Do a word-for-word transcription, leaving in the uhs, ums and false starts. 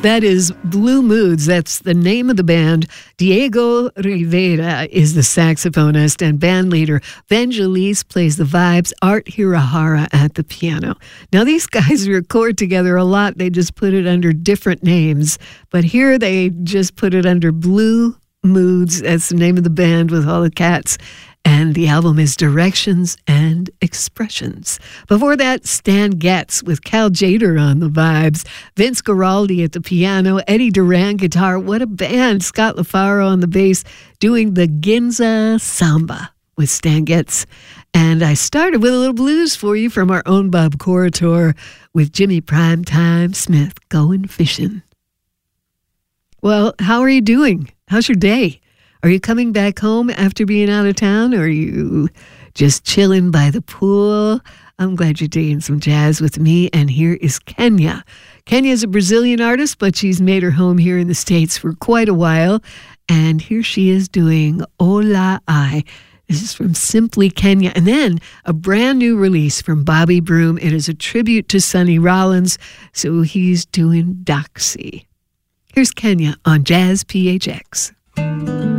That is Blue Moods. That's the name of the band. Diego Rivera is the saxophonist, and band leader Vangelis plays the vibes. Art Hirahara at the piano. Now, these guys record together a lot. They just put it under different names. But here they just put it under Blue Moods. That's the name of the band with all the cats. And the album is Directions and Expressions. Before that, Stan Getz with Cal Jader on the vibes. Vince Guaraldi at the piano. Eddie Duran guitar. What a band. Scott LaFaro on the bass doing the Ginza Samba with Stan Getz. And I started with a little blues for you from our own Bob Corritore with Jimmy Primetime Smith, Going Fishing. Well, how are you doing? How's your day? Are you coming back home after being out of town, or are you just chilling by the pool? I'm glad you're digging some jazz with me, and here is Kenya. Kenya is a Brazilian artist, but she's made her home here in the States for quite a while, and here she is doing Ola Ai. This is from Simply Kenya, and then a brand new release from Bobby Broom. It is a tribute to Sonny Rollins, so he's doing Doxy. Here's Kenya on Jazz P H X.